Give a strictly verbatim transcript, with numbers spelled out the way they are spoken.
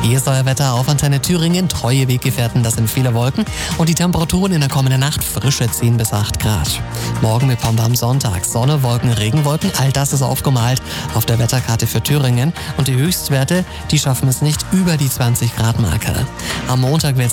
Hier ist euer Wetter auf Antenne Thüringen. Treue Weggefährten, das sind viele Wolken. Und die Temperaturen in der kommenden Nacht frische zehn bis acht Grad. Morgen mit Pombe am Sonntag. Sonne, Wolken, Regenwolken, all das ist aufgemalt auf der Wetterkarte für Thüringen. Und die Höchstwerte, die schaffen es nicht über die zwanzig Grad Marke. Am Montag wird